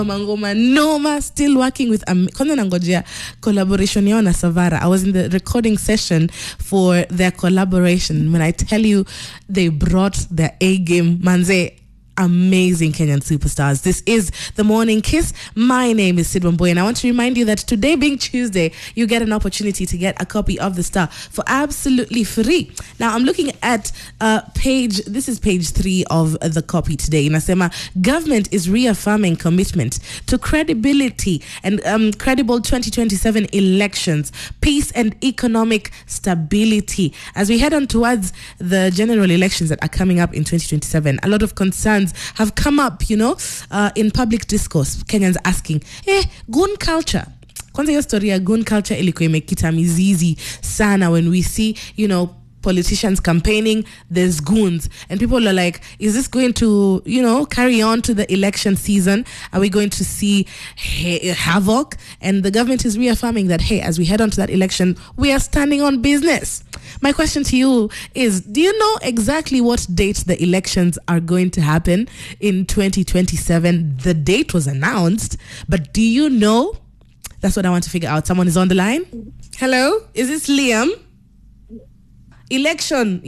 Mangoma Noma, still working with kwanza nangojea collaboration yao na Savara. I was in the recording session for their collaboration. When I tell you they brought their A game, manze, amazing Kenyan superstars. This is The Morning Kiss. My name is Sid Wamboy, and I want to remind you that today being Tuesday, you get an opportunity to get a copy of The Star for absolutely free. Now, I'm looking at this is page 3 of the copy today. Inasema, government is reaffirming commitment to credibility and credible 2027 elections, peace and economic stability. As we head on towards the general elections that are coming up in 2027, a lot of concerns have come up, in public discourse. Kenyans asking, gun culture. Kwanza hiyo story ya gun culture ilikuwa imekita mizizi sana when we see, politicians campaigning, there's goons. And people are like, is this going to, carry on to the election season? Are we going to see havoc? And the government is reaffirming that, hey, as we head on to that election, we are standing on business. My question to you is, do you know exactly what date the elections are going to happen in 2027? The date was announced, but do you know? That's what I want to figure out. Someone is on the line. Hello? Is this Liam? Election